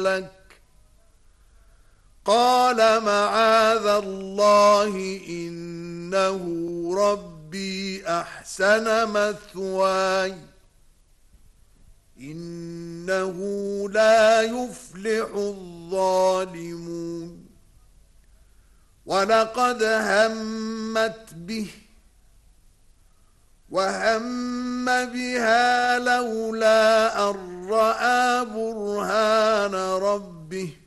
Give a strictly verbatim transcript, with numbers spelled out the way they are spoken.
لك قال معاذ الله إنه ربي أحسن مثواي إنه لا يفلح الظالمون ولقد همت به وهم بها لولا أن رأى برهان ربه